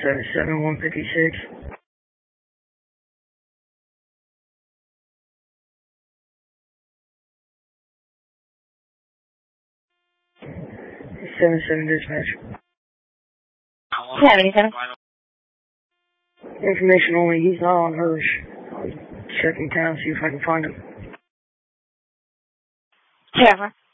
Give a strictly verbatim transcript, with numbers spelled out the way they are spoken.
seven seven one fifty six. Seven seven dispatch. seventy-seven. Information only. He's not on Hirsch. Checking town, see if I can find him. Trevor.